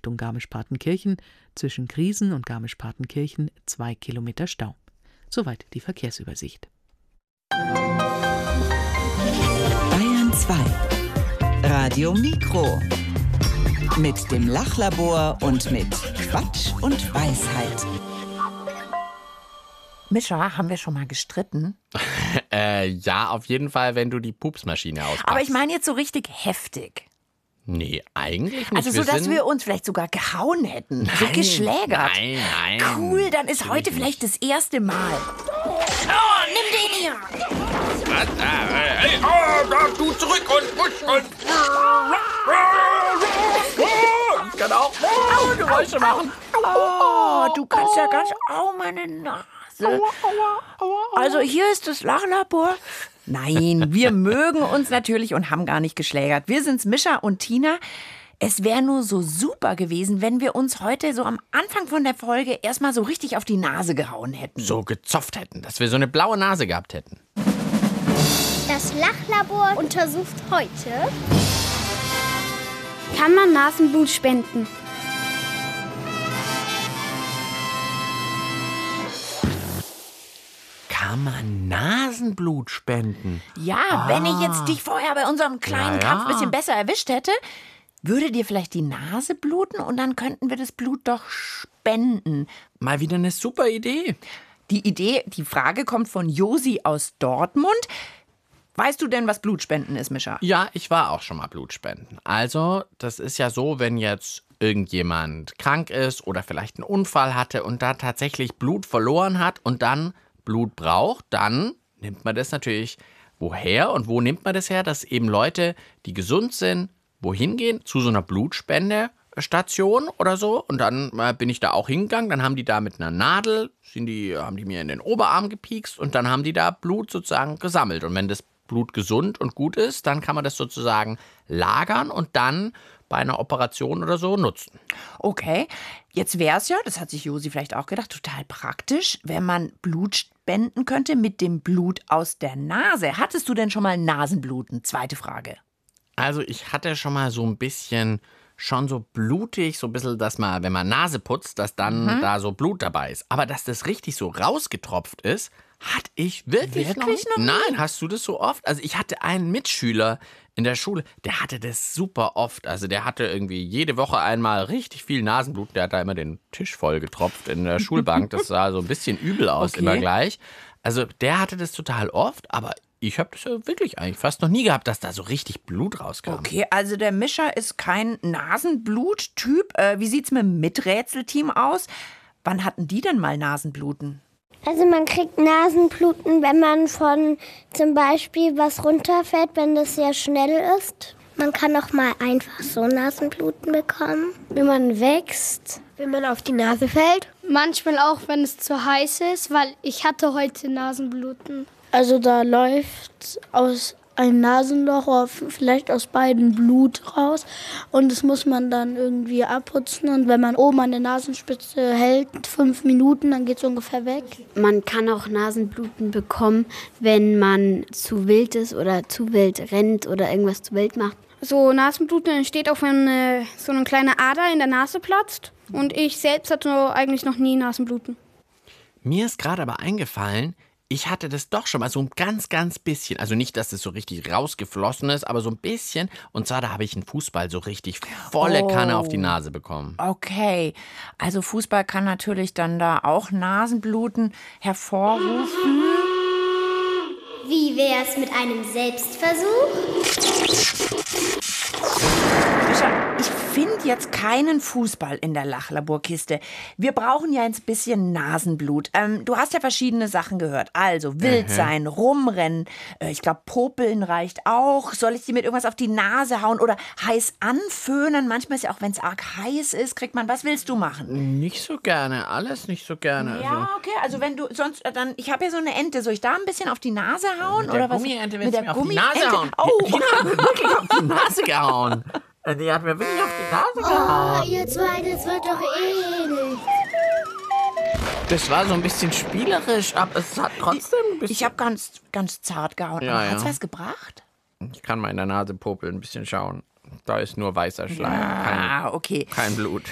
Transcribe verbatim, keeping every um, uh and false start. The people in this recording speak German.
Richtung Garmisch-Partenkirchen, zwischen Griesen und Garmisch-Partenkirchen zwei Kilometer Stau. Soweit die Verkehrsübersicht. Bayern zwei. Radio Mikro. Mit dem Lachlabor und mit Quatsch und Weisheit. Mischa, haben wir schon mal gestritten? äh, ja, auf jeden Fall, wenn du die Pupsmaschine auspackst. Aber ich meine jetzt so richtig heftig. Nee, eigentlich nicht. Also so, wir dass sind... wir uns vielleicht sogar gehauen hätten. Nein, so geschlägert. Nein, nein. Cool, dann ist heute vielleicht das erste Mal. Oh, nimm den hier. Was? Ah, hey, oh, da, du zurück und push und... Ich kann auch oh, Geräusche machen. Oh, du kannst ja ganz... Au, meine Nase. Also hier ist das Lachlabor. Nein, wir mögen uns natürlich und haben gar nicht geschlägert. Wir sind's, Mischa und Tina. Es wäre nur so super gewesen, wenn wir uns heute so am Anfang von der Folge erstmal so richtig auf die Nase gehauen hätten. So gezopft hätten, dass wir so eine blaue Nase gehabt hätten. Das Lachlabor untersucht heute: Kann man Nasenblut spenden? Kann man Nasenblut spenden? Ja, Ah. wenn ich jetzt dich vorher bei unserem kleinen Ja, ja. Kampf ein bisschen besser erwischt hätte, würde dir vielleicht die Nase bluten und dann könnten wir das Blut doch spenden. Mal wieder eine super Idee. Die Idee, die Frage kommt von Josi aus Dortmund. Weißt du denn, was Blutspenden ist, Mischa? Ja, ich war auch schon mal Blutspenden. Also, das ist ja so, wenn jetzt irgendjemand krank ist oder vielleicht einen Unfall hatte und da tatsächlich Blut verloren hat und dann Blut braucht, dann nimmt man das natürlich woher und wo nimmt man das her, dass eben Leute, die gesund sind, wohin gehen? Zu so einer Blutspendestation oder so. Und dann äh, bin ich da auch hingegangen, dann haben die da mit einer Nadel, sind die, haben die mir in den Oberarm gepiekst und dann haben die da Blut sozusagen gesammelt. Und wenn das Blut gesund und gut ist, dann kann man das sozusagen lagern und dann bei einer Operation oder so nutzen. Okay, jetzt wäre es ja, das hat sich Josi vielleicht auch gedacht, total praktisch, wenn man Blut spenden könnte mit dem Blut aus der Nase. Hattest du denn schon mal Nasenbluten? Zweite Frage. Also ich hatte schon mal so ein bisschen, schon so blutig, so ein bisschen, dass man, wenn man Nase putzt, dass dann Mhm. da so Blut dabei ist. Aber dass das richtig so rausgetropft ist, hatte ich wirklich, Wirklich noch, noch nie? Nein, hast du das so oft? Also ich hatte einen Mitschüler in der Schule, der hatte das super oft. Also der hatte irgendwie jede Woche einmal richtig viel Nasenblut. Der hat da immer den Tisch voll getropft in der Schulbank. Das sah so ein bisschen übel aus, Okay. immer gleich. Also der hatte das total oft, aber ich habe das ja wirklich eigentlich fast noch nie gehabt, dass da so richtig Blut rauskam. Okay, also der Mischer ist kein Nasenblut-Typ. Äh, wie sieht's mit dem Miträtselteam aus? Wann hatten die denn mal Nasenbluten? Also man kriegt Nasenbluten, wenn man von zum Beispiel was runterfällt, wenn das sehr schnell ist. Man kann auch mal einfach so Nasenbluten bekommen. Wenn man wächst, wenn man auf die Nase fällt. Manchmal auch, wenn es zu heiß ist, weil ich hatte heute Nasenbluten. Also da läuft aus einem Nasenloch oder vielleicht aus beiden Blut raus und das muss man dann irgendwie abputzen und wenn man oben an der Nasenspitze hält, fünf Minuten, dann geht es ungefähr weg. Man kann auch Nasenbluten bekommen, wenn man zu wild ist oder zu wild rennt oder irgendwas zu wild macht. So Nasenbluten entsteht auch, wenn äh, so eine kleine Ader in der Nase platzt. Und ich selbst hatte eigentlich noch nie Nasenbluten. Mir ist gerade aber eingefallen, ich hatte das doch schon mal so ein ganz, ganz bisschen. Also nicht, dass es so richtig rausgeflossen ist, aber so ein bisschen. Und zwar, da habe ich einen Fußball so richtig volle Oh. Kanne auf die Nase bekommen. Okay, also Fußball kann natürlich dann da auch Nasenbluten hervorrufen. Wie wär's mit einem Selbstversuch? Mischa, ich finde jetzt keinen Fußball in der Lachlaborkiste. Wir brauchen ja ein bisschen Nasenblut. Ähm, du hast ja verschiedene Sachen gehört. Also wild sein, rumrennen. Äh, ich glaube, popeln reicht auch. Soll ich dir mit irgendwas auf die Nase hauen oder heiß anföhnen? Manchmal ist ja auch, wenn es arg heiß ist, kriegt man. Was willst du machen? Nicht so gerne, alles nicht so gerne. Ja, okay. Also wenn du sonst äh, dann, ich habe ja so eine Ente. Soll ich da ein bisschen auf die Nase hauen Mit der oder was? Gummiente Mit willst du der mir auf die Nase Gummiente? hauen. Oh. Die hat mir wirklich auf die Nase gehauen. Die hat mir wirklich auf die Nase gehauen. Oh, ihr zwei, das wird doch eh nicht. Das war so ein bisschen spielerisch, aber es hat trotzdem ein bisschen... Ich habe ganz, ganz zart gehauen. Ja, Aber hat's ja. was gebracht? Ich kann mal in der Nase popeln, ein bisschen schauen. Da ist nur weißer Schleim, Ah, okay. kein, kein Blut.